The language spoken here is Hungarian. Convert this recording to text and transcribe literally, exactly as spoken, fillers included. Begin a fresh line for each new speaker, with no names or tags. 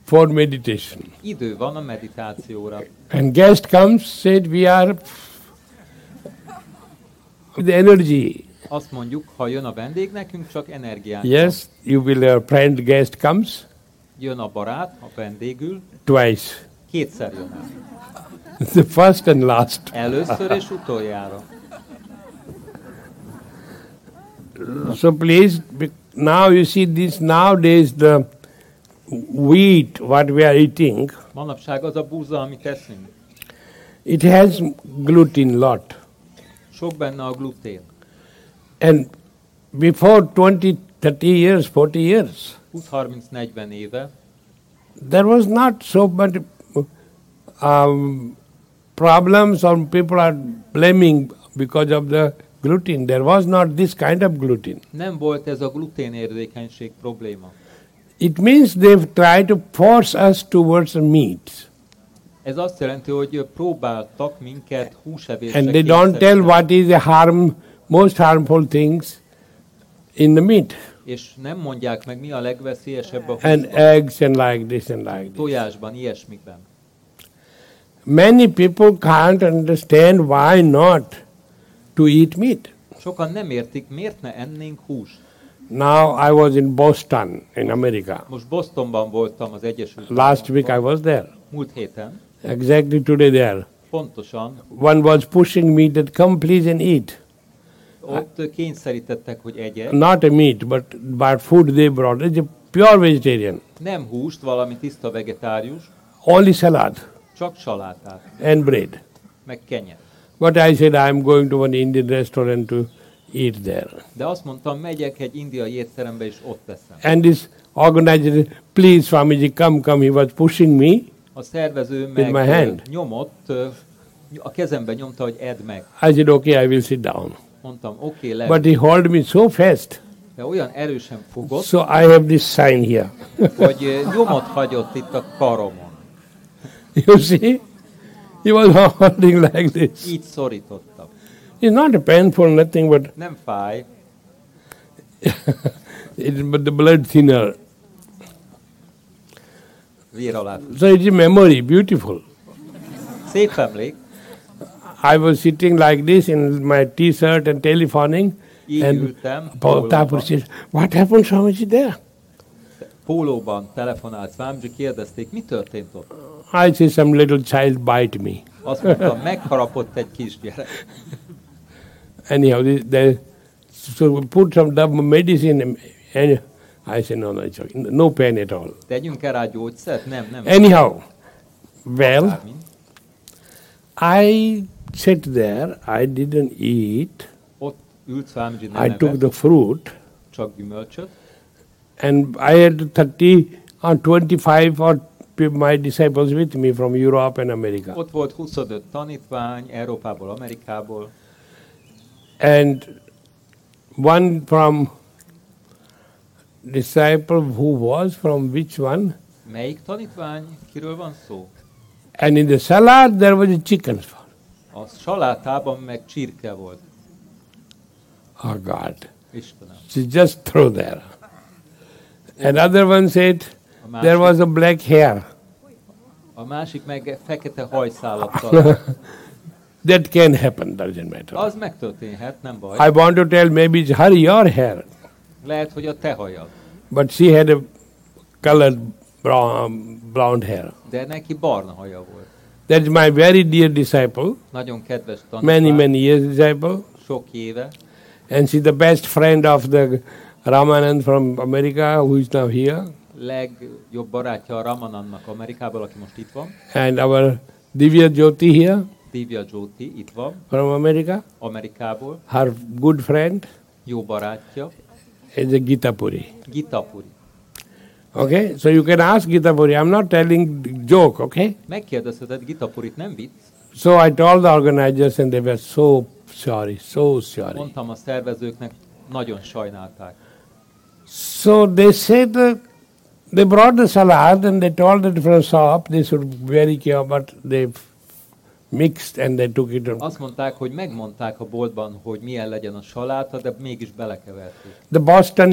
for meditation.
Idő van a meditációra.
And guest comes, said we are with energy.
Azt mondjuk, ha jön a vendég, nekünk csak energiánk.
Yes, you will, a friend guest comes.
Jön a barát, a vendégül.
Twice.
Kétszer jön el.
The first and last.
Először és utoljára.
So please, now you see this nowadays the wheat what we are eating.
Manapság az a búza, amit eszünk.
It has gluten lot.
Sok benne a glutén.
And before twenty, thirty years, forty years,
húsz harminc negyven éve
there was not so much um, problems or people are blaming because of the gluten. There was not this kind of gluten.
nem volt ez a gluténérzékenység probléma.
It means they've tried to force us towards the meat.
Ez azt jelenti, hogy próbáltak minket húsevésre
And they don't tell what is the harm, most harmful things in the meat.
És nem mondják meg, mi a legveszélyesebb a
And
húsban.
eggs and like this and like this.
Tojásban, ilyesmikben.
Many people can't understand why not to eat meat.
Sokan nem értik, miért ne ennénk húst.
Now I was in Boston, in America.
Most Bostonban voltam az Egyesült
Last week I was there.
Múlt héten.
Exactly today there.
Pontosan.
One was pushing me that come please and eat.
Ott kényszerítettek, hogy egyek.
Not a meat, but, but food they brought. It's a pure vegetarian.
Nem húst, valami tiszta vegetárius,
Only salad
csak salátát,
and bread.
meg kenyet.
But I said I'm going to an Indian restaurant to eat there.
De azt mondtam, megyek egy indiai étterembe, és ott teszem.
And this organizer, please Swamiji, come, come. He was pushing me.
A szervező
With my hand.
meg nyomott, ö, a kezembe nyomta, hogy edd meg.
I said, okay, I will sit down.
Mondtam, oké, okay,
But
le.
he held me so fast.
De olyan erősen fogott,
So I have this sign here.
hogy ö, nyomot hagyott itt a karomon.
You see? He was holding like this.
Így szorítottam.
It's not a painful, nothing, but,
Nem fáj,
it's but the blood thinner.
vér alá.
So it's a memory, beautiful.
Szép emlék,
I was sitting like this in my t-shirt and telephoning.
így
And
ültem,
Paul Thakur
pólóban,
says, what happened, Swamiji, there?
pólóban telefonált Swamiji, kérdezték, mi történt ott?
I say, some little child bite me.
Azt mondtam, megharapott egy kisgyerek.
Anyhow, this, they so we put some double medicine, and I said, no, no, it's okay. No pain at all.
Tegyünk el rá gyógyszert? Nem, nem.
Anyhow, well,
Bármi.
I sat there, I didn't eat.
Ott ült Swamiji, nem
I took
evett,
the fruit,
csak gyümölcsöt,
and I had thirty or twenty-five or my disciples with me from Europe and America.
ott volt huszonöt tanítvány, Európából, Amerikából,
And one from disciple who was from which one?
melyik tanítvány, kiről van szó?
And in the salad there was a chicken.
A salátában meg csirke volt.
Oh God.
Istenem.
She just threw there. Another one said
A
there
másik,
was a black hair.
a másik meg fekete hajszálat talált.
That can happen, doesn't matter.
Az megtörténhet, nem baj.
I want to tell maybe it's her, your hair.
Lehet, hogy a te hajad.
But she had a colored brown, blonde hair.
De neki barna haja volt.
That's my very dear disciple,
Nagyon kedves tanítvány,
many, many years disciple.
sok éve.
And she's the best friend of the Ramanand from America, who is now here.
Legjobb barátja a Ramanandnak Amerikából, aki most itt van.
And our Divya Jyoti here
Divya Jyoti itt van,
from America.
Amerikából.
Her good friend
Jó barátja,
is a Gita Puri.
Gita Puri.
Okay, so you can ask Gita Puri. I'm not telling joke, okay?
Megkérdezheted Gita Purit, nem vicc?
So I told the organizers and they were so sorry, so sorry.
Mondtam a szervezőknek, nagyon sajnálták.
So they said uh, they brought the salad and they told that from shop they should be very careful, but they mixed and they took it.
Azt mondták, hogy megmondták a boltban, hogy milyen legyen a saláta, de mégis belekeverték.
The Boston